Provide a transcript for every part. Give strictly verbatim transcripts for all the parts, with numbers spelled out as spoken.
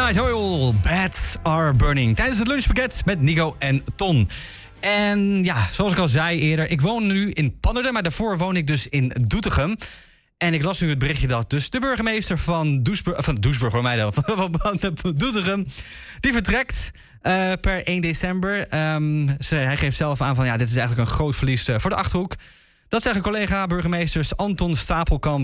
Midnight Oil, Bats Are Burning. Tijdens het lunchpakket met Nico en Ton. En ja, zoals ik al zei eerder, ik woon nu in Pannerden, maar daarvoor woon ik dus in Doetinchem. En ik las nu het berichtje dat dus de burgemeester van Doesburg, van Doesburg voor mij dan, van, van Doetinchem, die vertrekt uh, per één december. Um, ze, hij geeft zelf aan van ja, dit is eigenlijk een groot verlies uh, voor de Achterhoek. Dat zeggen collega-burgemeesters Anton Stapelkamp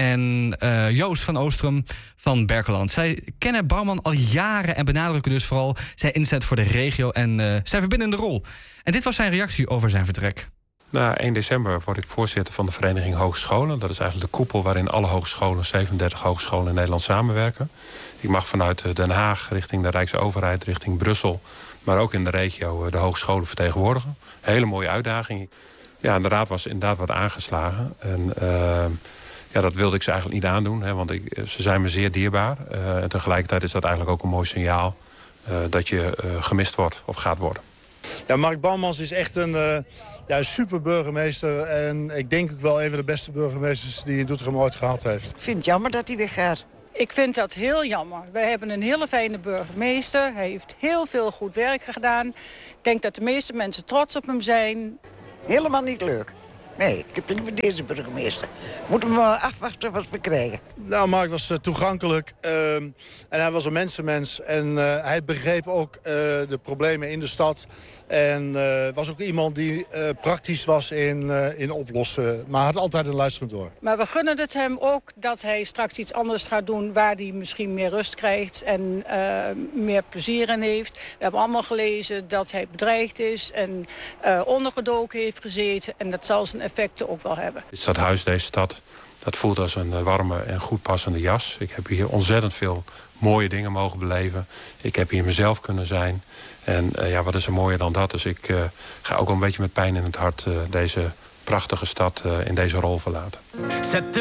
en uh, Joost van Oostrum van Berkeland. Zij kennen Bouwman al jaren en benadrukken dus vooral zijn inzet voor de regio en uh, zijn verbindende rol. En dit was zijn reactie over zijn vertrek. Na één december word ik voorzitter van de Vereniging Hogescholen. Dat is eigenlijk de koepel waarin alle hogescholen, zevenendertig hogescholen in Nederland samenwerken. Ik mag vanuit Den Haag richting de Rijksoverheid, richting Brussel, maar ook in de regio de hogescholen vertegenwoordigen. Hele mooie uitdaging. Ja, de raad was inderdaad wat aangeslagen. En uh, ja, dat wilde ik ze eigenlijk niet aandoen, hè, want ik, ze zijn me zeer dierbaar. Uh, en tegelijkertijd is dat eigenlijk ook een mooi signaal uh, dat je uh, gemist wordt of gaat worden. Ja, Mark Bouwmans is echt een uh, ja, super burgemeester. En ik denk ook wel een van de beste burgemeesters die in Doetinchem ooit gehad heeft. Ik vind het jammer dat hij weggaat. Ik vind dat heel jammer. Wij hebben een hele fijne burgemeester. Hij heeft heel veel goed werk gedaan. Ik denk dat de meeste mensen trots op hem zijn. Helemaal niet leuk. Nee, ik heb het niet voor deze burgemeester. Moeten we maar afwachten wat we krijgen. Nou, Mark was uh, toegankelijk uh, en hij was een mensenmens. En uh, hij begreep ook uh, de problemen in de stad. En uh, was ook iemand die uh, praktisch was in, uh, in oplossen. Maar had altijd een luisterend oor. Maar we gunnen het hem ook dat hij straks iets anders gaat doen waar hij misschien meer rust krijgt en uh, meer plezier in heeft. We hebben allemaal gelezen dat hij bedreigd is en uh, ondergedoken heeft gezeten. En dat zal zijn effecten ook wel hebben. Dit stadhuis, deze stad, dat voelt als een warme en goed passende jas. Ik heb hier ontzettend veel mooie dingen mogen beleven. Ik heb hier mezelf kunnen zijn. En uh, ja, wat is er mooier dan dat? Dus ik uh, ga ook een beetje met pijn in het hart uh, deze prachtige stad uh, in deze rol verlaten. Zet